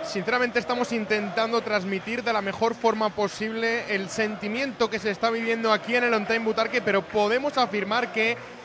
sinceramente estamos intentando transmitir de la mejor forma posible el sentimiento que se está viviendo aquí en el On Time Butarque, pero podemos afirmar que